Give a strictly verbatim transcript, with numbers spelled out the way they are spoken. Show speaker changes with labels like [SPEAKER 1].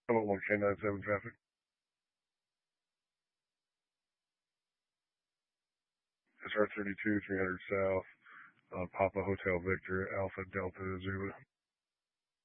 [SPEAKER 1] How about one K nine seven traffic? S R thirty-two, three hundred South, uh, Papa Hotel Victor, Alpha Delta Zulu.